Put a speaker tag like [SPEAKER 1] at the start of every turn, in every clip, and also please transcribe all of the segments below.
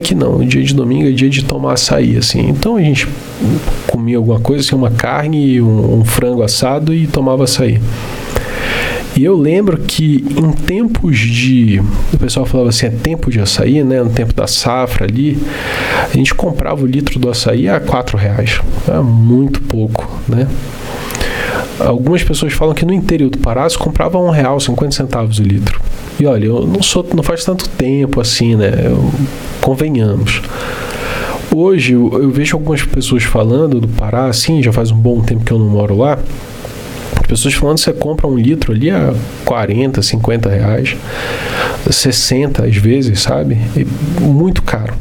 [SPEAKER 1] que não, o dia de domingo é dia de tomar açaí, assim. Então a gente comia alguma coisa, assim, uma carne, um frango assado e tomava açaí. E eu lembro que em tempos de... O pessoal falava assim, é tempo de açaí, né? No tempo da safra ali, a gente comprava o litro do açaí a R$4. É muito pouco, né? Algumas pessoas falam que no interior do Pará se comprava a R$1, 50 centavos o litro. E olha, eu não faz tanto tempo assim, né? Convenhamos. Hoje eu vejo algumas pessoas falando do Pará, assim, já faz um bom tempo que eu não moro lá. Pessoas falando que você compra um litro ali a R$40, R$50, 60 às vezes, sabe? É muito caro.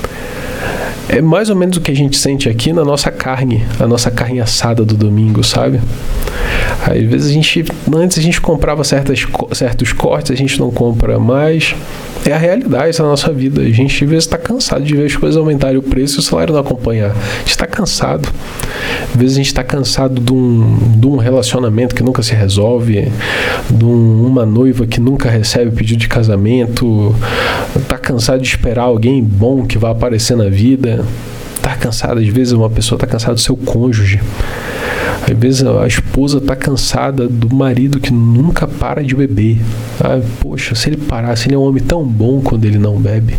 [SPEAKER 1] É mais ou menos o que a gente sente aqui na nossa carne, a nossa carne assada do domingo, sabe? Às vezes antes a gente comprava certos cortes, a gente não compra mais. É a realidade da nossa vida. A gente às vezes está cansado de ver as coisas aumentarem o preço e o salário não acompanhar. A gente está cansado. Às vezes a gente está cansado de um relacionamento que nunca se resolve, de uma noiva que nunca recebe pedido de casamento, está cansado de esperar alguém bom que vai aparecer na vida. Está cansado, às vezes uma pessoa está cansada do seu cônjuge. Às vezes a esposa está cansada do marido que nunca para de beber. Poxa, se ele parasse, ele é um homem tão bom quando ele não bebe.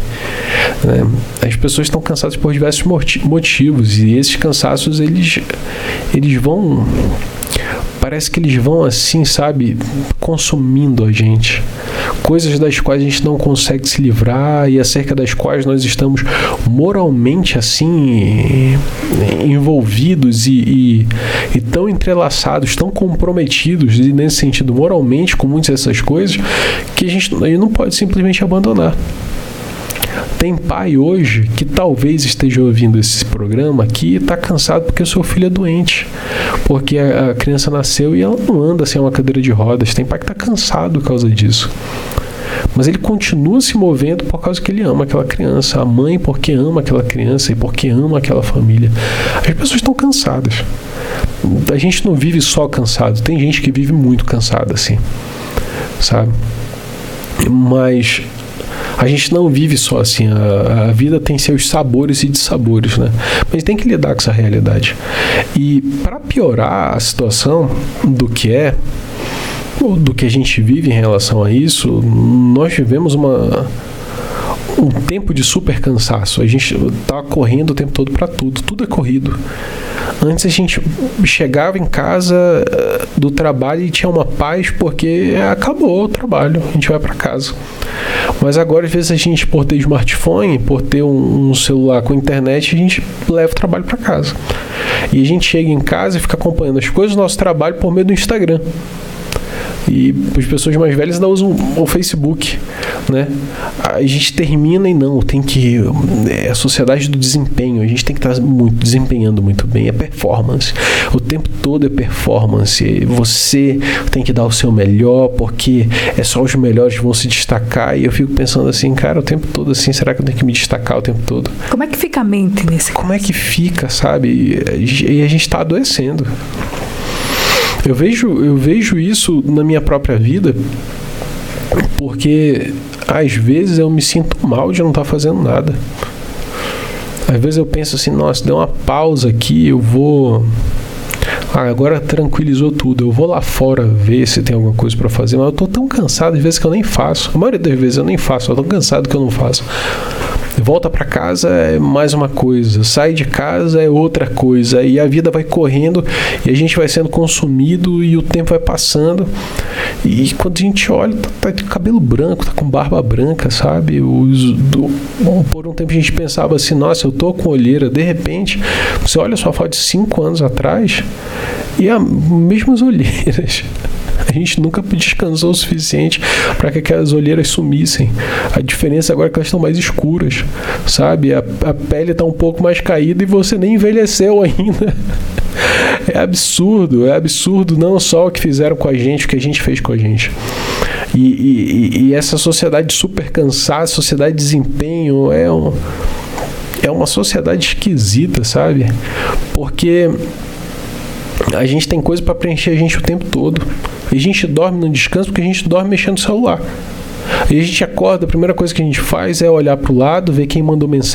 [SPEAKER 1] As pessoas estão cansadas por diversos motivos, e esses cansaços eles vão... Parece que eles vão assim, sabe, consumindo a gente. Coisas das quais a gente não consegue se livrar e acerca das quais nós estamos moralmente assim envolvidos e tão entrelaçados, tão comprometidos e nesse sentido moralmente com muitas dessas coisas que a gente não pode simplesmente abandonar. Tem pai hoje que talvez esteja ouvindo esse programa aqui e está cansado porque o seu filho é doente, porque a criança nasceu e ela não anda sem uma cadeira de rodas. Tem pai que está cansado por causa disso, mas ele continua se movendo por causa que ele ama aquela criança, a mãe porque ama aquela criança e porque ama aquela família. As pessoas estão cansadas. A gente não vive só cansado, tem gente que vive muito cansada assim, sabe? Mas a gente não vive só assim, a vida tem seus sabores e dissabores, né? Mas tem que lidar com essa realidade. E para piorar a situação do que a gente vive em relação a isso, nós vivemos um tempo de super cansaço. A gente tá correndo o tempo todo para tudo é corrido. Antes a gente chegava em casa do trabalho e tinha uma paz porque acabou o trabalho, a gente vai para casa. Mas agora, às vezes, a gente, por ter smartphone, por ter um celular com internet, a gente leva o trabalho para casa. E a gente chega em casa e fica acompanhando as coisas do nosso trabalho por meio do Instagram. E as pessoas mais velhas ainda usam o Facebook, né? A gente termina e não, tem que... É a sociedade do desempenho, a gente tem que estar desempenhando muito bem, é performance. O tempo todo é performance. Você tem que dar o seu melhor, porque é só os melhores que vão se destacar. E eu fico pensando assim, cara, o tempo todo assim, será que eu tenho que me destacar o tempo todo?
[SPEAKER 2] Como é que fica a mente nesse caso?
[SPEAKER 1] Como é que fica, sabe? E a gente está adoecendo. Eu vejo isso na minha própria vida, porque às vezes eu me sinto mal de não estar fazendo nada. Às vezes eu penso assim, nossa, deu uma pausa aqui, eu vou... agora tranquilizou tudo, eu vou lá fora ver se tem alguma coisa para fazer, mas eu tô tão cansado às vezes que eu nem faço. A maioria das vezes eu nem faço, eu tô cansado que eu não faço. Volta para casa é mais uma coisa, sai de casa é outra coisa, e a vida vai correndo e a gente vai sendo consumido e o tempo vai passando, e quando a gente olha, tá de cabelo branco, tá com barba branca, sabe? Por um tempo a gente pensava assim, nossa, eu tô com olheira, de repente você olha a sua foto de 5 anos atrás e as mesmas olheiras. A gente nunca descansou o suficiente para que aquelas olheiras sumissem. A diferença agora é que elas estão mais escuras, sabe? A pele está um pouco mais caída e você nem envelheceu ainda. É absurdo não só o que fizeram com a gente, o que a gente fez com a gente. E essa sociedade de super cansaço, sociedade de desempenho, é uma sociedade esquisita, sabe? Porque a gente tem coisa para preencher a gente o tempo todo. E a gente dorme no descanso porque a gente dorme mexendo no celular. E a gente acorda, a primeira coisa que a gente faz é olhar para o lado, ver quem mandou mensagem.